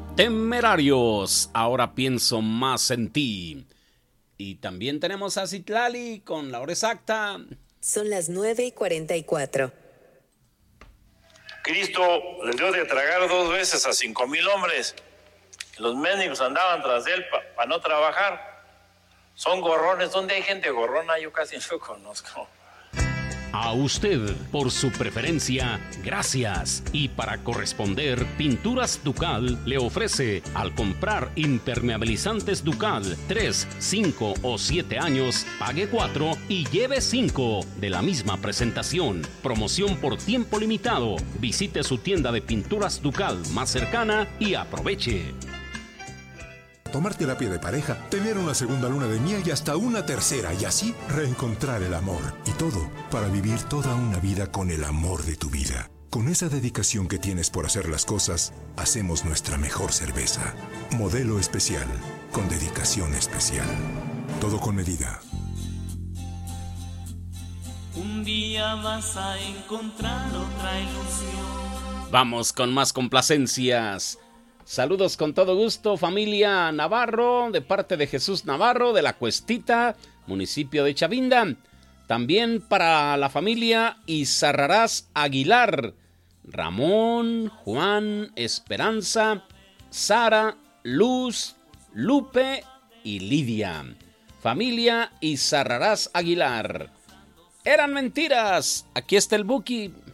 Temerarios, ahora pienso más en ti. Y también tenemos a Citlali con la hora exacta. Son las 9:44. Cristo les dio de tragar 2 veces a 5,000 hombres. Los médicos andaban tras él para no trabajar. Son gorrones. ¿Dónde hay gente gorrona? Yo casi no lo conozco. A usted, por su preferencia, gracias. Y para corresponder, Pinturas Ducal le ofrece, al comprar impermeabilizantes Ducal 3, 5 o 7 años, pague 4 y lleve 5 de la misma presentación. Promoción por tiempo limitado. Visite su tienda de Pinturas Ducal más cercana y aproveche. Tomar terapia de pareja, tener una segunda luna de miel y hasta una tercera, y así reencontrar el amor. Y todo para vivir toda una vida con el amor de tu vida. Con esa dedicación que tienes por hacer las cosas, hacemos nuestra mejor cerveza. Modelo especial, con dedicación especial. Todo con medida. Un día vas a encontrar otra ilusión. Vamos con más complacencias. Saludos con todo gusto, familia Navarro, de parte de Jesús Navarro, de La Cuestita, municipio de Chavinda. También para la familia Izarrarás Aguilar, Ramón, Juan, Esperanza, Sara, Luz, Lupe y Lidia. Familia Izarrarás Aguilar. Eran mentiras. Aquí está el Buki.